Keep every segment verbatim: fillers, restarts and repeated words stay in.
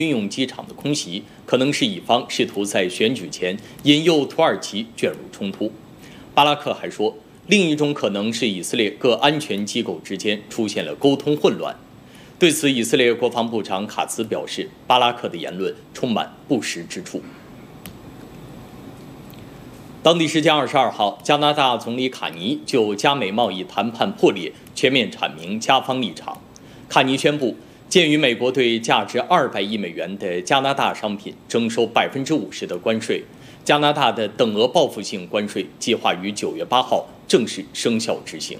军用机场的空袭，可能是以方试图在选举前引诱土耳其卷入冲突。巴拉克还说，另一种可能是以色列各安全机构之间出现了沟通混乱。对此，以色列国防部长卡茨表示，巴拉克的言论充满不实之处。当地时间二十二号，加拿大总理卡尼就加美贸易谈判破裂全面阐明加方立场。卡尼宣布，鉴于美国对价值二百亿美元的加拿大商品征收百分之五十的关税，加拿大的等额报复性关税计划于九月八号正式生效执行。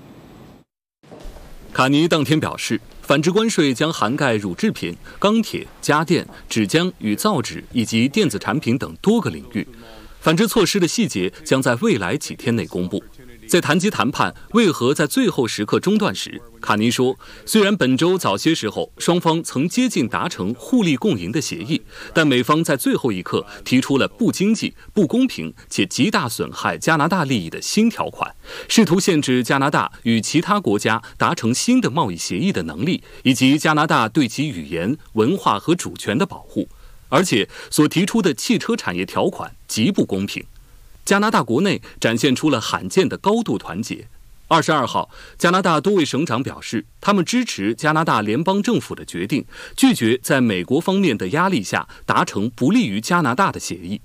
卡尼当天表示，反制关税将涵盖乳制品、钢铁、家电、纸浆与造纸以及电子产品等多个领域。反制措施的细节将在未来几天内公布。在谈及谈判为何在最后时刻中断时，卡尼说，虽然本周早些时候双方曾接近达成互利共赢的协议，但美方在最后一刻提出了不经济、不公平且极大损害加拿大利益的新条款，试图限制加拿大与其他国家达成新的贸易协议的能力，以及加拿大对其语言、文化和主权的保护。而且所提出的汽车产业条款极不公平。加拿大国内展现出了罕见的高度团结。二十二号，加拿大多位省长表示，他们支持加拿大联邦政府的决定，拒绝在美国方面的压力下达成不利于加拿大的协议。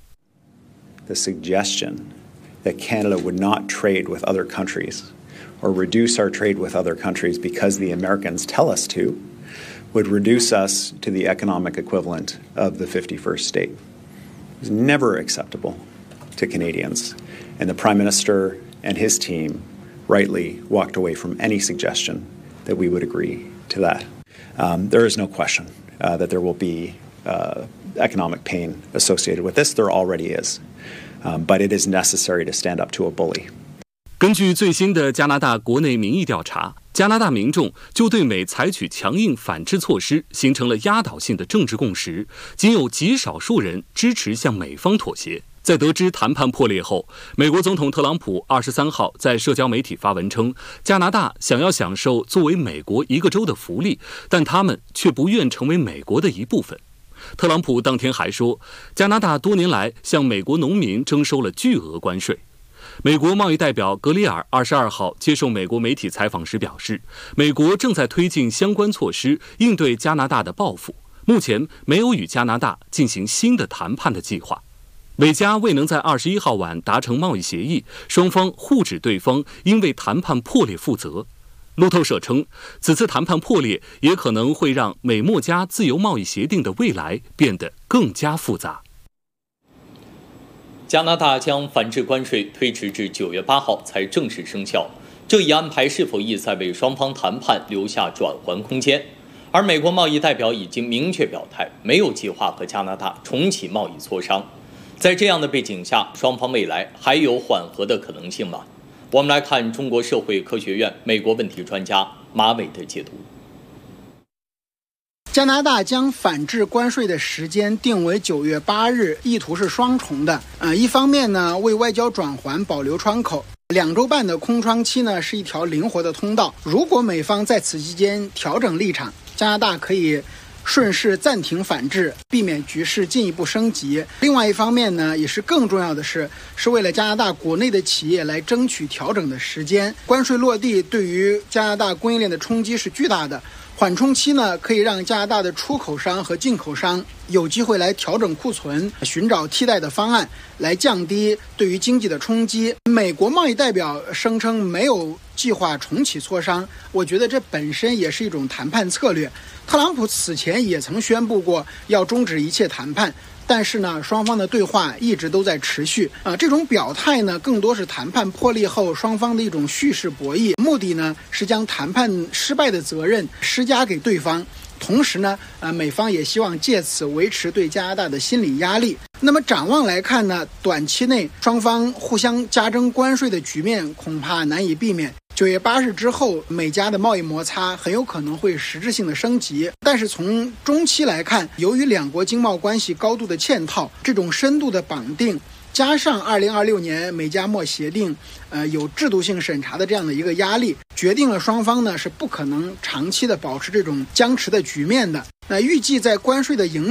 The suggestion that Canada would not trade with other countries or reduce our trade with other countries because the Americans tell us to would reduce us to the economic equivalent of the fifty-first state. It was never acceptable to Canadians, and the Prime Minister and his team rightly walked away from any suggestion that we would agree to that. Um, there is no question uh, that there will be uh, economic pain associated with this. There already is, um, but it is necessary to stand up to a bully. 根据最新的加拿大国内民意调查，加拿大民众就对美采取强硬反制措施形成了压倒性的政治共识，仅有极少数人支持向美方妥协。在得知谈判破裂后，美国总统特朗普二十三号在社交媒体发文称，加拿大想要享受作为美国一个州的福利，但他们却不愿成为美国的一部分。特朗普当天还说，加拿大多年来向美国农民征收了巨额关税。美国贸易代表格里尔二十二号接受美国媒体采访时表示，美国正在推进相关措施应对加拿大的报复，目前没有与加拿大进行新的谈判的计划。美加未能在二十一号晚达成贸易协议，双方互指对方应为谈判破裂负责。路透社称，此次谈判破裂也可能会让美墨加自由贸易协定的未来变得更加复杂。 加拿大将反制关税推迟至九月八号才正式生效，这一安排是否意在为双方谈判留下转圜空间？而美国贸易代表已经明确表态，没有计划和加拿大重启贸易磋商。在这样的背景下，双方未来还有缓和的可能性吗？我们来看中国社会科学院美国问题专家马伟的解读。 加拿大将反制关税的时间定为九月八日，意图是双重的。呃，一方面呢，为外交转圜保留窗口，两周半的空窗期呢是一条灵活的通道。如果美方在此期间调整立场，加拿大可以顺势暂停反制，避免局势进一步升级。另外一方面呢，也是更重要的是，是为了加拿大国内的企业来争取调整的时间。关税落地对于加拿大供应链的冲击是巨大的。缓冲期呢，可以让加拿大的出口商和进口商有机会来调整库存，寻找替代的方案，来降低对于经济的冲击。美国贸易代表声称没有计划重启磋商，我觉得这本身也是一种谈判策略。特朗普此前也曾宣布过要终止一切谈判，但是呢，双方的对话一直都在持续啊、呃。这种表态呢，更多是谈判破裂后双方的一种蓄势博弈，目的呢是将谈判失败的责任施加给对方。同时呢，呃，美方也希望借此维持对加拿大的心理压力。那么展望来看呢，短期内双方互相加征关税的局面恐怕难以避免。九月八日之后，美加的贸易摩擦很有可能会实质性的升级。但是从中期来看，由于两国经贸关系高度的嵌套，这种深度的绑定，加上二零二六年美加墨协定，呃，有制度性审查的这样的一个压力，决定了双方呢是不可能长期的保持这种僵持的局面的。那预计在关税的影